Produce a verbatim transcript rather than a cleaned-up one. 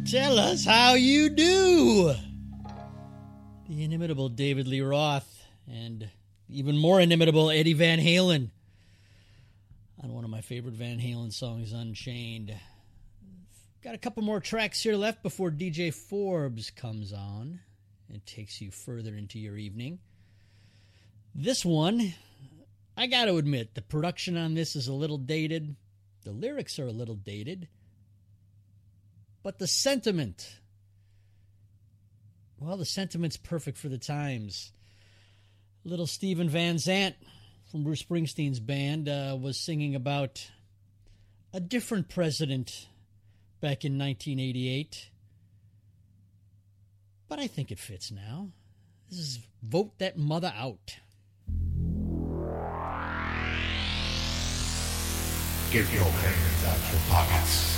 Tell us how you do. The inimitable David Lee Roth and even more inimitable Eddie Van Halen on one of my favorite Van Halen songs, Unchained. Got a couple more tracks here left before D J Forbes comes on and takes you further into your evening. This one, I got to admit, the production on this is a little dated. The lyrics are a little dated. But the sentiment, well, the sentiment's perfect for the times. Little Steven Van Zandt from Bruce Springsteen's band uh, was singing about a different president back in nineteen eighty-eight. But I think it fits now. This is Vote That Mother Out. Give your hands out your pockets.